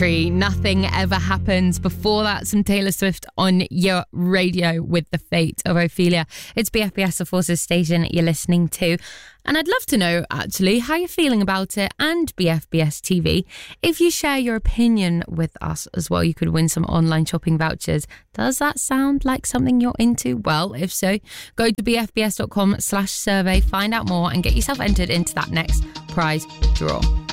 Nothing Ever Happens. Before that, some Taylor Swift on your radio with The Fate of Ophelia. It's BFBS, the Forces station you're listening to. And I'd love to know, actually, how you're feeling about it and BFBS TV. If you share your opinion with us as well, you could win some online shopping vouchers. Does that sound like something you're into? Well, if so, go to bfbs.com/survey, find out more and get yourself entered into that next prize draw.